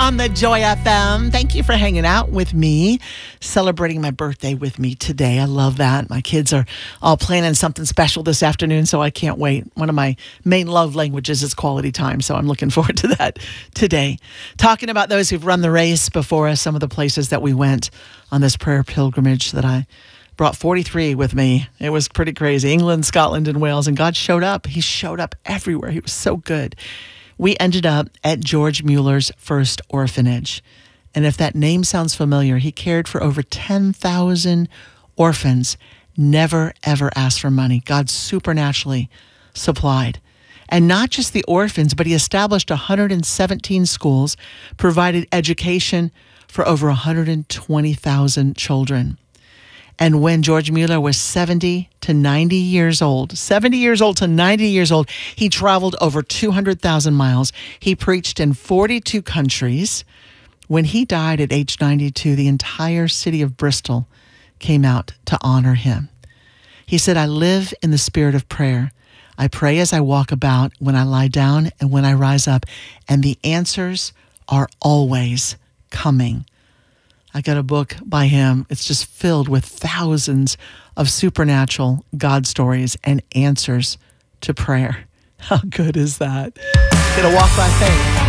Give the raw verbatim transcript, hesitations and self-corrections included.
on the Joy F M. Thank you for hanging out with me, celebrating my birthday with me today. I love that. My kids are all planning something special this afternoon, so I can't wait. One of my main love languages is quality time, so I'm looking forward to that today. Talking about those who've run the race before us, some of the places that we went on this prayer pilgrimage that I brought forty-three with me. It was pretty crazy. England, Scotland, and Wales, and God showed up. He showed up everywhere. He was so good. We ended up at George Mueller's First Orphanage. And if that name sounds familiar, he cared for over ten thousand orphans, never, ever asked for money. God supernaturally supplied. And not just the orphans, but he established one hundred seventeen schools, provided education for over one hundred twenty thousand children. And when George Mueller was seventy to ninety years old, seventy years old to ninety years old, he traveled over two hundred thousand miles. He preached in forty-two countries. When he died at age ninety-two, the entire city of Bristol came out to honor him. He said, I live in the spirit of prayer. I pray as I walk about, when I lie down and when I rise up, and the answers are always coming. I got a book by him. It's just filled with thousands of supernatural God stories and answers to prayer. How good is that? Gonna walk by faith.